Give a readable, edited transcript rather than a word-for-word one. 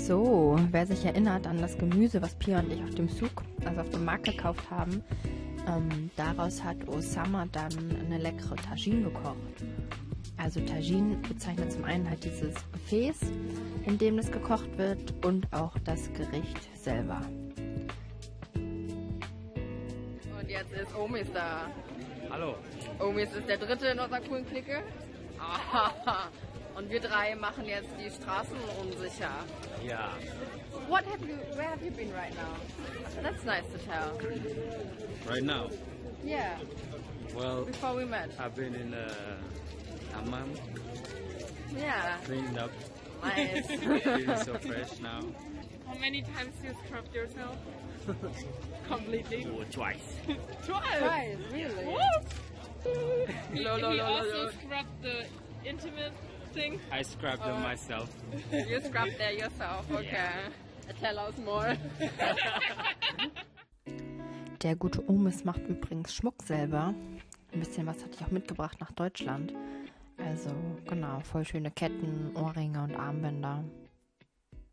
So, wer sich erinnert an das Gemüse, was Pia und ich auf dem Souk, also auf dem Markt gekauft haben, daraus hat Osama dann eine leckere Tagine gekocht. Also Tagine bezeichnet zum einen halt dieses Gefäß, in dem das gekocht wird, und auch das Gericht selber. Und jetzt ist Omis da. Hallo. Omis ist der dritte in unserer coolen Clique. Und wir drei machen jetzt die Straßen unsicher. Ja. Where have you been right now? That's nice to tell. Right now? Yeah, Well, before we met. I've been in hammam, Yeah, cleaned up, nice. feeling so fresh now. How many times you scrubbed yourself? Completely. Or twice. Twice. Right, really? What? He No. also scrubbed the intimate thing. I scrubbed them myself. You scrubbed there yourself, okay. Tell us more. Der gute Omis macht übrigens Schmuck selber. Ein bisschen was hatte ich auch mitgebracht nach Deutschland. Also genau, voll schöne Ketten, Ohrringe und Armbänder.